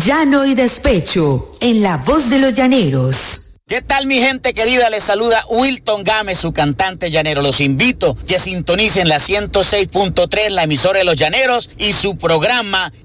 Llano y Despecho, en La Voz de los Llaneros. ¿Qué tal, mi gente querida? Les saluda Wilton Gámez, su cantante llanero. Los invito a que sintonicen la 106.3, la emisora de los llaneros, y su programa